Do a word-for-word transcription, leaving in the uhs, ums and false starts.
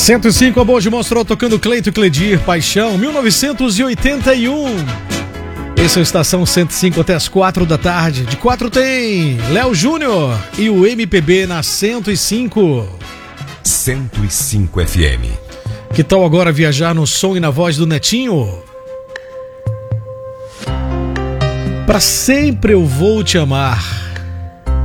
cento e cinco, a Boa de Mostrou tocando Cleito e Cledir, Paixão, mil novecentos e oitenta e um. Essa é a Estação cento e cinco até as quatro da tarde. De quatro tem Léo Júnior e o M P B na cento e cinco. cento e cinco F M. Que tal agora viajar no som e na voz do Netinho? Pra sempre eu vou te amar.